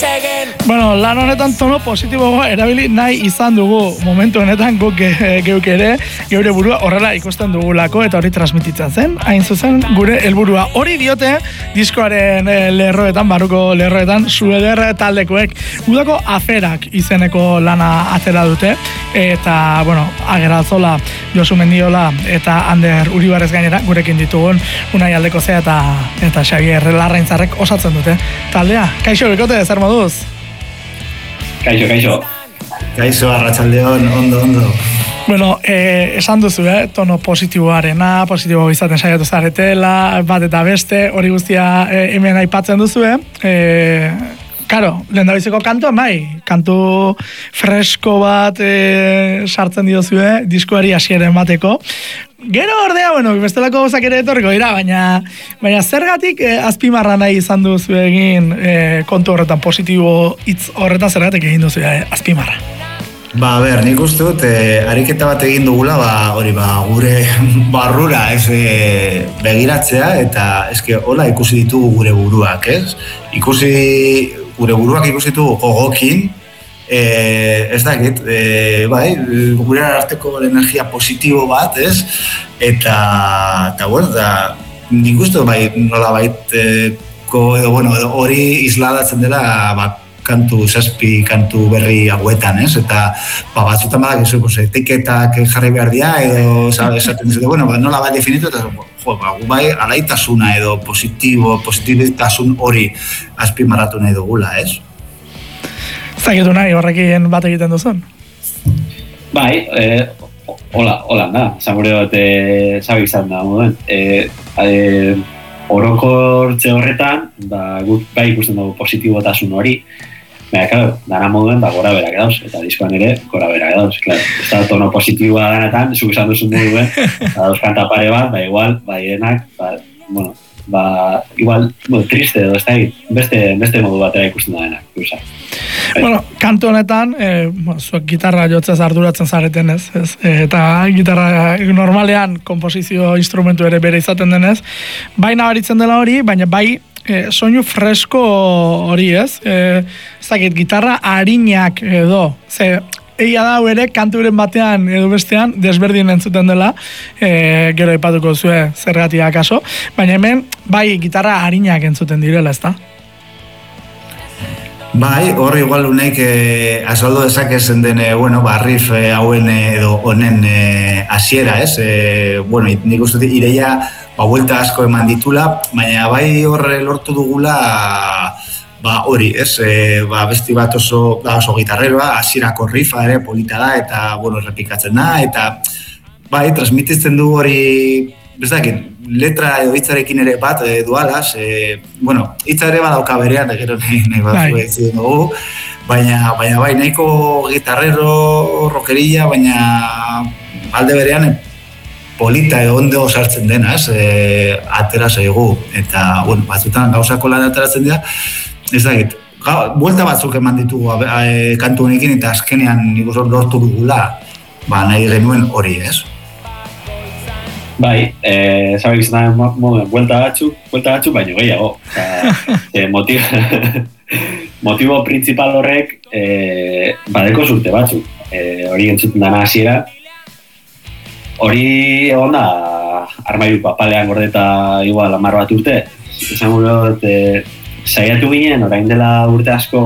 Bueno, lan honetan tono positiboa erabili nahi izan dugu momentu honetan guk geuk ere, geure burua horrela ikusten dugulako eta hori transmititzen zen. Hain zuzen, gure helburua hori diote diskoaren lerroetan, barruko lerroetan, Sueder taldekoek udako aferak izeneko lana atera dute eta, bueno, Ageralzola, Josu Mendiola eta Ander Uribarrez gainera gurekin ditugun Unai Aldekozea eta Xabier Larraintzarrek osatzen dute taldea. Kaixo, bikote, zer moduz? Kaixo. Kaixo, arratsaldeon, ondo. Bueno, esan duzu, tono positiboa izaten saiatu zaretela, bat eta beste, hori guztia hemen aipatzen duzu, Karo, lehendabiziko kantua, kantu fresko bat sartzen diozue, diskoari hasiera emateko. Gero ordea, bueno, bestelako gozak ere etorriko dira, baina zergatik azpimarra nahi izan duzu egin kontu horretan, positibo hitz horretan zergatik egin duzu azpimarra? Nik uste dut, ariketa bat egin dugula, gure barrura begiratzea, eta hola ikusi ditugu gure buruak, gure buruak ikusi ditugu gogokin, ez dakit, gure arteko energia positibo bat, eta nik uste nola hori isladatzen dela zazpi kantu berri hauetan, eta batzutan badakizu, etiketak jarri behar dira, edo esaten dizute, nola bat definitu, eta alaitasuna edo positibitasun hori azpimarratu nahi dugula, Zagitu nahi horrekin bat egiten duzun? Hola, zangure bat zabe izan da, moduen. Orokortze horretan, guk ikusten dugu positibotasun hori, dana moduen gora berak dauz, eta diskoan ere gora berak dauz. Ez da tono positiboa danetan, zuk esan duzun moduen, dauz kanta pare bat, igual, enak, igual, triste edo, ez da beste modu batera ikusten da denak, Bueno, kantu honetan, zuek gitarra jotzez arduratzen zareten ez, eta gitarra normalean komposizio instrumentu ere bere izaten denez, baina baritzen dela hori, baina soinu fresko hori ez, dakit, gitarra harinak edo, egia da ere kanturen batean edo bestean desberdin entzuten dela, gero aipatuko zue zergatia akaso, baina hemen gitarra harinak entzuten direla, ez da? Hor igual uneik azaldu dezakezen den, riff hauen edo honen hasiera, nik uste ideia buelta asko eman ditula, baina horre lortu dugula hori, besti bat oso gitarreroa, hasierako riffa ere polita da, eta, errepikatzen da, eta transmititzen du hori, letra edo hitzarekin ere bat dualaz, hitza ere badauka berean, gero nahi bat zuetzen dugu, baina nahiko gitarrero, rockerilla, baina alde berean polita edo ondo sartzen denaz, atera zaigu, eta batzutan gauzako lan ateratzen dira, ez dakit, buelta batzuk eman ditugu kantu honekin, eta azkenean nik uste lortu dugula, nahi genuen hori, ez? Zabek izan da moduen, buelta batzuk, baino gehiago. Motibo principal horrek badeko zurte batzuk. Hori entzuten dana hasiera. Hori egon da armairu papalean gordeta igual 10 bat urte. Esan gure saiatu ginen, orain dela urte asko,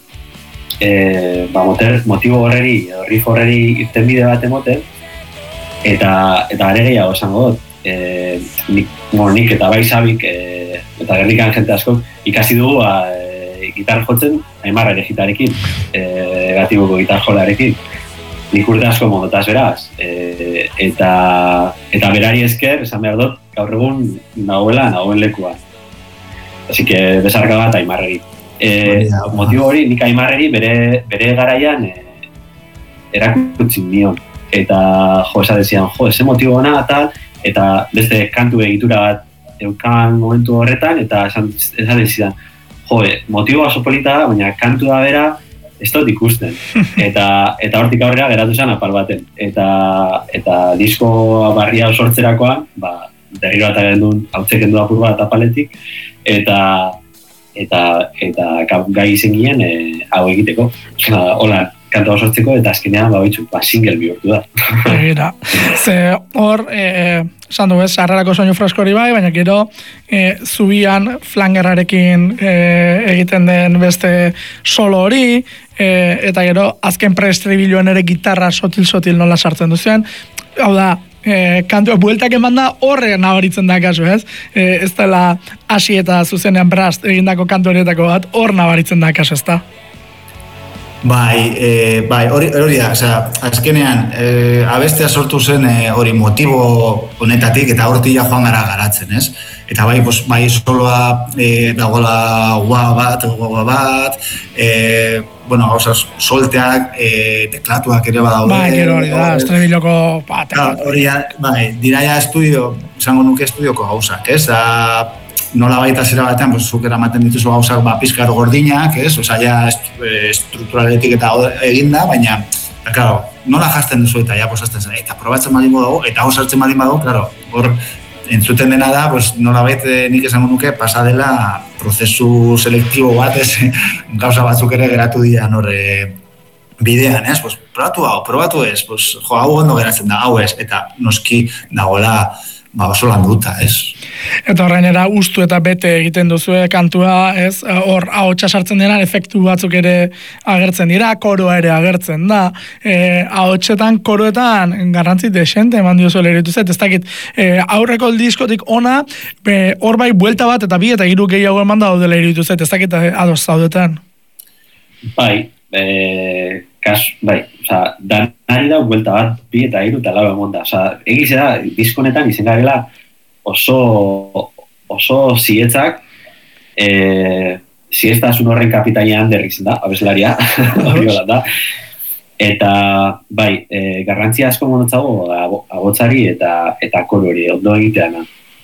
motibo horreri, riff horreri irten bide bat emoten, eta are gehiago esango dut, nik eta Zabik eta Gernikan jente asko ikasi dugu gitar jotzen Aimar Erejitarekin, gatibuko gitar jolarekin. Nik urte asko modotaz beraz, eta berari esker, esan behar dut, gaur egun nagoen lekuan. Así que besarka bat Aimarreri. Motibo hori, nik Aimarreri bere garaian erakutzen nion. Eta esatezian, ese motibo ona, eta beste kantu egitura bat eukan momentu horretan, eta esatezian, motibo oso polita da, baina kantu da bera, ez dut ikusten. Eta hortik aurrera geratu zen apal baten. Eta disko barria sortzerakoan, derriro bat agendun, hautzek endu apur bat apaletik, eta eta gai izen ginen hau egiteko. Hola, kanta osortzeko eta azkenean single bihurtu da. Egira, ze hor, esan du ez, sarrerako soinu fresko hori bai, baina gero zubian flangerrarekin egiten den beste solo hori, eta gero azken preestribiloen ere gitarra sotil nola sartzen duzuen, hau da, kantua bueltak eman da horre nabaritzen da kasu, ez? Ez dela hasi eta zuzenean brast egindako kantu horietako bat, hor nabaritzen da kasu, ez da? Bai, hori da, azkenean, abestea sortu zen hori motibo honetatik eta hortila joan gara garatzen, ez? Eta bai soloa dagoela goa bat, gauza solteak, teklatuak ere badaude. Bai, gero hori da, estrebiloko teklatu. Hori da, bai, dira ja esango nuke estudioko gauzak, ez? Nola baita zera batean, zuk eramaten dituzu gauzak pizkar gordinak, ez? Ja estrukturaletik eta eginda, baina, claro, nola jazten duzu eta posazten zen, eta probatzen badimo dago, eta hau sartzen badimo dago, claro, hor entzuten dena da, nola baita nik esango nuke, pasa dela prozesu selektibo bat, ez? Gauza batzuk ere geratu dian horre bidean, ez? Probatu ez, hau ondo geratzen da, hau ez, eta noski dagoela oso landuta, ez? Eta horreinera ustu eta bete egiten duzue kantua, ez? Hor, ahotsa sartzen denan efektu batzuk ere agertzen dira, koroa ere agertzen da. Ahotsetan, koroetan garrantzi desente eman diozuela eritu zait, ez dakit, aurreko diskotik ona, hor bai buelta bat eta bi eta hiru gehiago eman daudela eritu zait, ez dakit ados zaudetan. Bai, danari da buelta bat, bi eta hiru eta lau emon da. Egiz da, diskonetan izen garela oso zietzak, zieztasun horren kapitainean derrizen da, abeslaria, hori hola da. Eta, bai, garrantzia asko monotzago abotzari eta koro hori, ondo egiteana.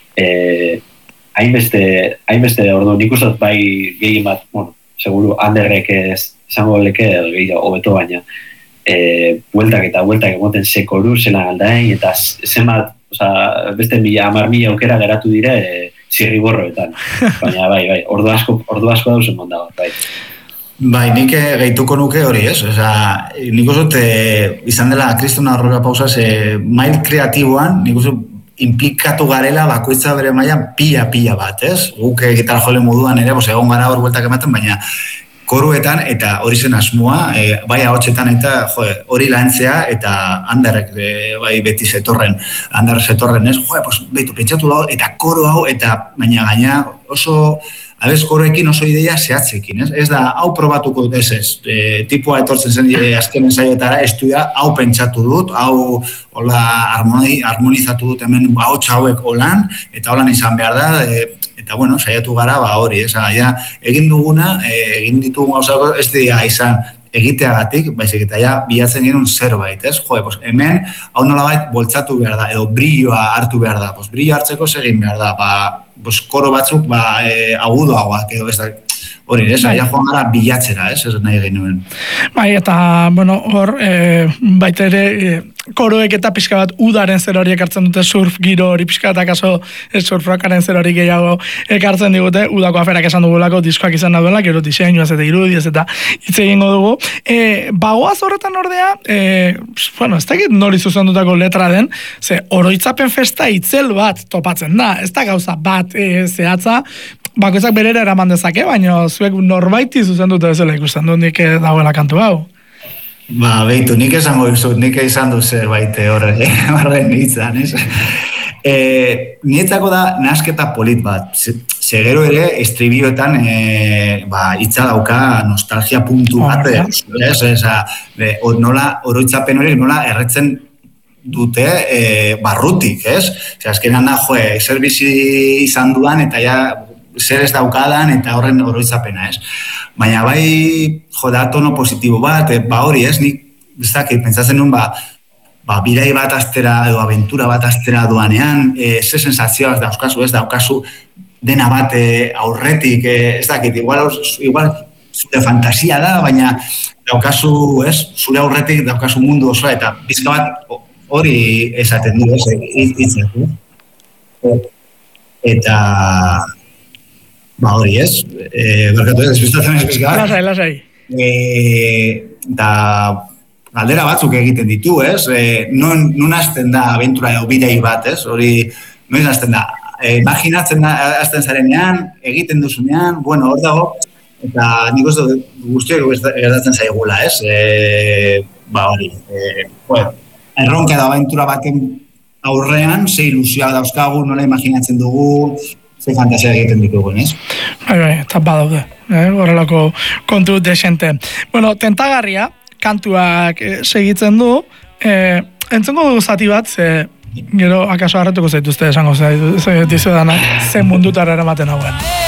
Hainbeste ordu, nik uste bai gehien bat, seguru, handerrek esango leke gehiago hobeto baina, bueltak emoten sekoru zelan aldain, eta zenbat, beste 10.000 aukera geratu dire zirriborroetan. Baina, bai, ordu asko dauzen mondago, bai. Bai, nik gehituko nuke hori, ez? Nik uste izan dela kristona horrela pausa, mail kreatiboan, nik uste implikatu garela bakoitza bere mailan pila bat, ez? Guk gitarra jole moduan ere, egon gara hor bueltak ematen, baina koruetan eta hori zen asmoa, bai ahotsetan eta hori lantzea eta handarrek bai beti zetorren, ez? Beitu, pentsatu dago, eta koro hau, eta baina gaina oso, koroekin oso ideia zehatzekin, ez? Ez da, hau probatuko dut, ez? Tipua etortzen zen azkenen saioetara, estudia, hau pentsatu dut, hau harmonizatu dut hemen ahotsa hauek holan, eta holan izan behar da, eta saiatu gara hori, egin duguna, egin ditugu gauzako, ez dira izan egiteagatik, baizik eta bilatzen genuen zerbait, ez? Hemen, hau nolabait boltzatu behar da, edo brilloa hartu behar da, brillo hartzeko egin behar da, koro batzuk agudoagoak, edo ez da, hori, ez? Joan gara bilatzera, ez nahi genuen. Bai, eta, hor, baita ere, koroek eta pixka bat udaren zer hori ekartzen dute surf giro hori pixka eta kaso surf rockaren zer hori gehiago ekartzen digute, udako aferak esan dugulako diskoak izan duela, gero diseinuaz eta irudiaz eta hitz egingo dugu. Bagoaz horretan ordea, ez dakit nori zuzendutako letra den, ze oroitzapen festa itzel bat topatzen da, ez da gauza bat zehatza, bakoitzak berera eraman dezake, baina zuek norbaiti zuzendute bezala ikusten dut nik dagoela kantu hau. Behitu, nik esango duzut, nik izan du zerbait horren izan, ez? Nietzako da nahasketa polit bat. Segero ere, estribioetan hitza dauka nostalgia puntu bat, ez? Nola, oroitzapen hori, nola erretzen dute barrutik, ez? Azkenean da, zer bizi izan duan, eta zer ez daukadan, eta horren oroitzapena, ez? Baina bai, da, tono positibo bat, hori, ez? Nik, ez dakit, pentsatzen nuen, birai bat astera, edo aventura bat astera doanean, ze sensazioak daukazu, ez daukazu dena bat aurretik, ez dakit, igual zure fantasia da, baina daukazu, ez, zure aurretik daukazu mundu osoa, eta bizka bat hori esaten du, ez, hitzak, eta Ba hori ez, berkatu despistatzen ez bizka. Lasai. Da galdera batzuk egiten ditu, ez? Non hasten da abentura edo bidei bat, ez? Hori, noiz hasten da? Imaginatzen hasten zarenean, egiten duzunean, bueno, hor dago, eta nik uste guztiak gertatzen zaigula, ez? Ba hori, erronka da abentura baten aurrean, ze ilusioa dauzkagu, nola imaginatzen dugu, ze fantasia egiten ditugun, ez? Bai, eta badaude, horrelako kontu desente. Bueno, tentagarria, kantuak segitzen du, entzongo dugu zati bat, gero akaso harretuko zaituzte esango zaituzte danak, zen mundutara eramaten hauen.